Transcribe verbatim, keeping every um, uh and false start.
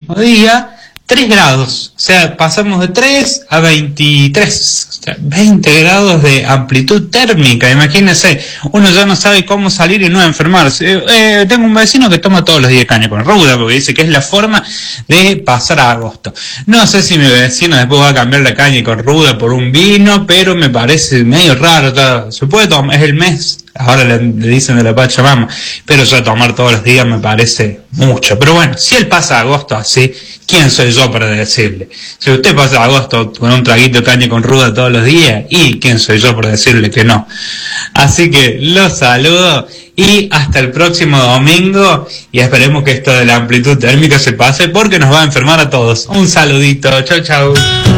mismo día tres grados, o sea, pasamos de tres a veintitrés, o sea, veinte grados de amplitud térmica. Imagínense, uno ya no sabe cómo salir y no enfermarse. Eh, eh, tengo un vecino que toma todos los días caña con ruda, porque dice que es la forma de pasar a agosto. No sé si mi vecino después va a cambiar la caña con ruda por un vino, pero me parece medio raro. Ya, se puede tomar, es el mes, ahora le, le dicen de la Pachamama, pero ya tomar todos los días me parece mucho. Pero bueno, si él pasa agosto así, ¿quién soy yo para decirle? Si usted pasa agosto con un traguito de caña con ruda todos los días, ¿y quién soy yo para decirle que no? Así que los saludo y hasta el próximo domingo, y esperemos que esto de la amplitud térmica se pase porque nos va a enfermar a todos. Un saludito, chau chau.